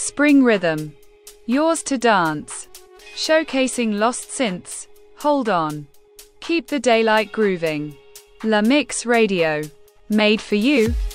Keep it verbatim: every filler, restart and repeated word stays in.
Spring Rhythm. Yours to dance. Showcasing lost synths. Hold on. Keep the daylight grooving. La Mix Radio. Made for you.